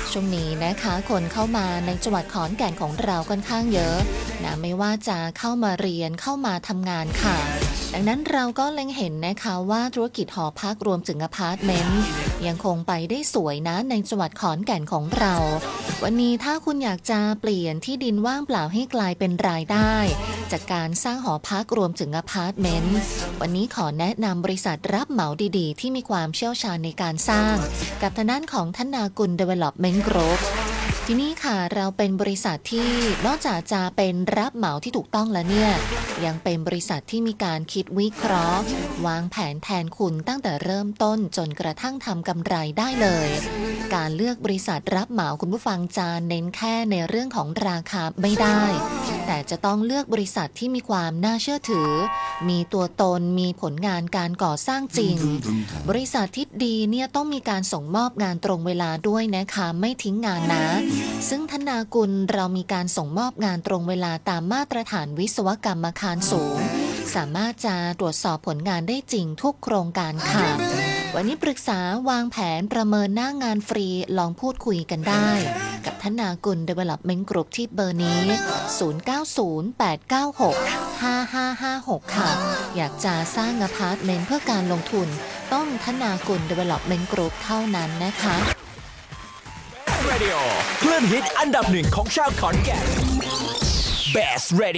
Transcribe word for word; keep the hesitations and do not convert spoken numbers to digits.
ช่วงนี้นะคะคนเข้ามาในจังหวัดขอนแก่นของเราค่อนข้างเยอะนะไม่ว่าจะเข้ามาเรียนเข้ามาทำงานค่ะดังนั้นเราก็เล็งเห็นนะคะว่าธุรกิจหอพักรวมถึงอพาร์ตเมนต์ยังคงไปได้สวยนะในจังหวัดขอนแก่นของเราวันนี้ถ้าคุณอยากจะเปลี่ยนที่ดินว่างเปล่าให้กลายเป็นรายได้จากการสร้างหอพักรวมถึงอพาร์ตเมนต์วันนี้ขอแนะนำบริษัทรับเหมาดีๆที่มีความเชี่ยวชาญในการสร้างกับทางด้านของธนากุล Development Group ที่นี่ค่ะเราเป็นบริษัทที่นอกจากจะเป็นรับเหมาที่ถูกต้องแล้วเนี่ยยังเป็นบริษัทที่มีการคิดวิเคราะห์วางแผนแทนคุณตั้งแต่เริ่มต้นจนกระทั่งทำกำไรได้เลยการเลือกบริษัทรับเหมาคุณผู้ฟังจะเน้นแค่ในเรื่องของราคาไม่ได้แต่จะต้องเลือกบริษัทที่มีความน่าเชื่อถือมีตัวตนมีผลงานการก่อสร้างจริงบริษัทที่ดีเนี่ยต้องมีการส่งมอบงานตรงเวลาด้วยนะคะไม่ทิ้งงานนะซึ่งธนากุลเรามีการส่งมอบงานตรงเวลาตามมาตรฐานวิศวกรรมอาคารสูงสามารถจะตรวจสอบผลงานได้จริงทุกโครงการค่ะวันนี้ปรึกษาวางแผนประเมินหน้างานฟรีลองพูดคุยกันได้กับธนากุล Development Group ที่เบอร์นี้ศูนย์ เก้า ศูนย์ แปด เก้า หก ห้า ห้า ห้า หกค่ะอยากจะสร้างอพาร์ตเมนต์เพื่อการลงทุนต้องธนากุล Development Group เท่านั้นนะคะ Radio คลื่นฮิตอันดับหนึ่งของชาวขอนแก่น Best Radio